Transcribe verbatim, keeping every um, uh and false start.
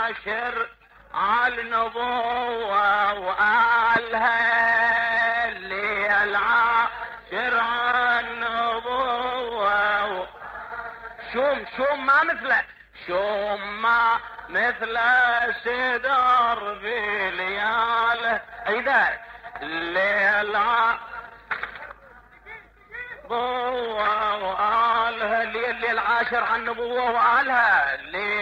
العاشر على النبوة وآلها اللي العاشر على النبوة. شوم شوم ما مثله، شوم ما مثل سدر في لياله. اذا الليل وآلها اللي العاشر على النبوة وآلها اللي